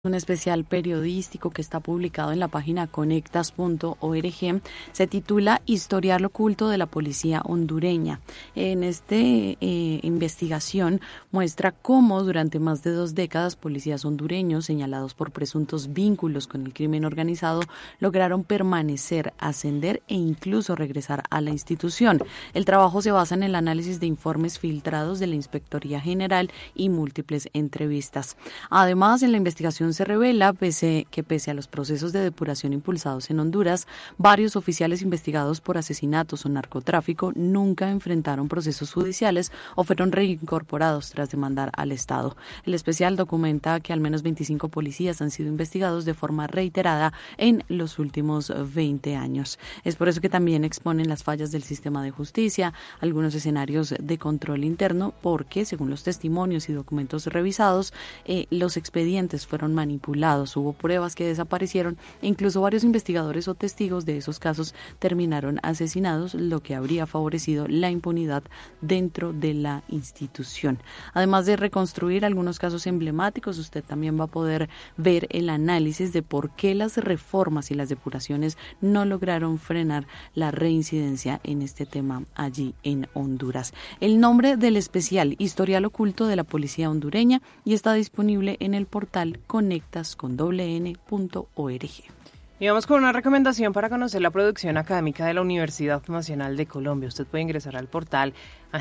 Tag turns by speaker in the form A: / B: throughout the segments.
A: Un especial periodístico que está publicado en la página conectas.org se titula Historial oculto de la policía hondureña. En esta investigación muestra cómo durante más de 2 décadas policías hondureños señalados por presuntos vínculos con el crimen organizado lograron permanecer, ascender e incluso regresar a la institución. El trabajo se basa en el análisis de informes filtrados de la Inspectoría General y múltiples entrevistas. Además, en la investigación se revela pese a los procesos de depuración impulsados en Honduras, varios oficiales investigados por asesinatos o narcotráfico nunca enfrentaron procesos judiciales o fueron reincorporados tras demandar al Estado. El especial documenta que al menos 25 policías han sido investigados de forma reiterada en los últimos 20 años. Es por eso que también exponen las fallas del sistema de justicia, algunos escenarios de control interno, porque según los testimonios y documentos revisados, los expedientes fueron manipulados, hubo pruebas que desaparecieron e incluso varios investigadores o testigos de esos casos terminaron asesinados, lo que habría favorecido la impunidad dentro de la institución. Además de reconstruir algunos casos emblemáticos, usted también va a poder ver el análisis de por qué las reformas y las depuraciones no lograron frenar la reincidencia en este tema allí en Honduras. El nombre del especial, Historial oculto de la policía hondureña, y está disponible en el portal conectas.org.
B: Y vamos con una recomendación para conocer la producción académica de la Universidad Nacional de Colombia. Usted puede ingresar al portal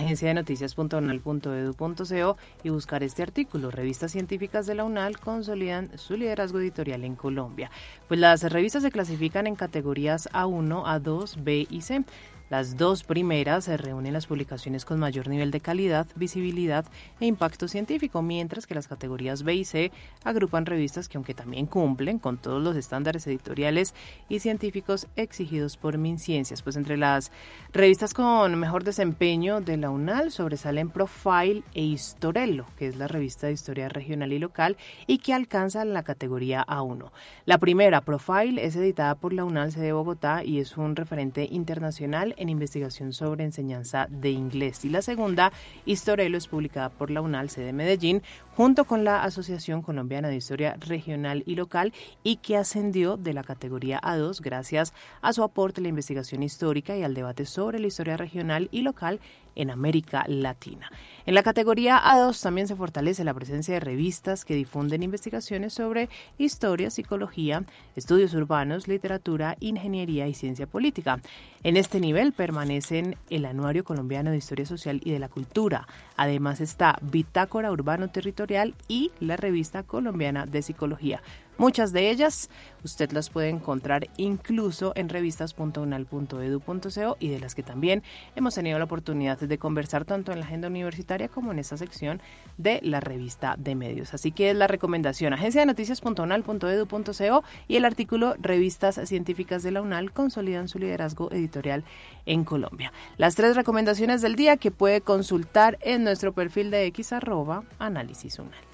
B: agenciadenoticias.unal.edu.co y buscar este artículo. Revistas científicas de la UNAL consolidan su liderazgo editorial en Colombia. Pues las revistas se clasifican en categorías A1, A2, B y C. Las 2 primeras se reúnen las publicaciones con mayor nivel de calidad, visibilidad e impacto científico, mientras que las categorías B y C agrupan revistas que, aunque también cumplen con todos los estándares editoriales y científicos exigidos por MinCiencias, pues entre las revistas con mejor desempeño de la UNAL sobresalen Profile e Historelo, que es la revista de historia regional y local y que alcanza la categoría A1. La primera, Profile, es editada por la UNAL sede de Bogotá y es un referente internacional en investigación sobre enseñanza de inglés. Y la segunda, Historelo, es publicada por la UNAL sede de Medellín junto con la Asociación Colombiana de Historia Regional y Local y que ascendió de la categoría A2 gracias a su aporte a la investigación histórica y al debate sobre la historia regional y local en América Latina. En la categoría A2 también se fortalece la presencia de revistas que difunden investigaciones sobre historia, psicología, estudios urbanos, literatura, ingeniería y ciencia política. En este nivel permanecen el Anuario Colombiano de Historia Social y de la Cultura. Además está Bitácora Urbano Territorial y la Revista Colombiana de Psicología. Muchas de ellas usted las puede encontrar incluso en revistas.unal.edu.co y de las que también hemos tenido la oportunidad de conversar tanto en la agenda universitaria como en esta sección de la revista de medios. Así que es la recomendación agenciadenoticias.unal.edu.co y el artículo Revistas científicas de la UNAL consolidan su liderazgo editorial en Colombia. Las 3 recomendaciones del día que puede consultar en nuestro perfil de X @análisis UNAL.